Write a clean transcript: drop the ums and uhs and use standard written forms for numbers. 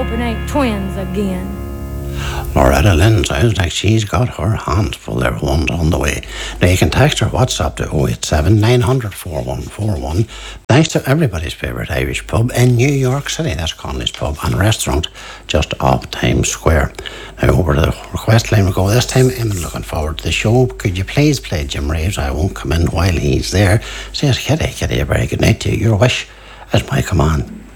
hope it ain't twins again. Loretta Lynn sounds like she's got her hands full. There, one's on the way. Now you can text her WhatsApp to 087 900 4141. Thanks to everybody's favourite Irish pub in New York City. That's Connolly's Pub and Restaurant just off Times Square. Now over to the request line we go. This time I'm looking forward to the show. Could you please play Jim Reeves? I won't come in while he's there. Says Kitty, a very good night to you. Your wish is my command.